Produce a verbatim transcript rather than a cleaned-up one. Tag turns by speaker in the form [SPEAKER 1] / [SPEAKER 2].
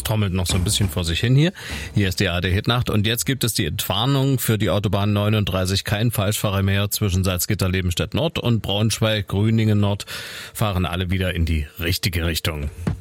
[SPEAKER 1] trommelt noch so ein bisschen vor sich hin hier. Hier ist die A R D-Hitnacht und jetzt gibt es die Entwarnung für die Autobahn neununddreißig. Kein Falschfahrer mehr zwischen Salzgitter-Lebenstedt Nord und Braunschweig-Grüningen Nord. Fahren alle wieder in die richtige Richtung.